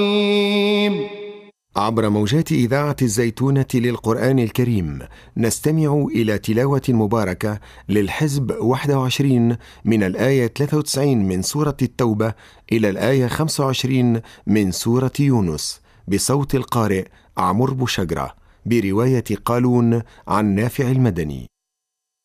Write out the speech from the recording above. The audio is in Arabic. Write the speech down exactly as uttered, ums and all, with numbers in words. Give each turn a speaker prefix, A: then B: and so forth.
A: عبر موجات إذاعة الزيتونة للقرآن الكريم نستمع إلى تلاوة مباركة للحزب واحد وعشرين من الآية ثلاثة وتسعين من سورة التوبة إلى الآية خمسة وعشرين من سورة يونس بصوت القارئ عمرو بوشجرة برواية قالون عن نافع المدني.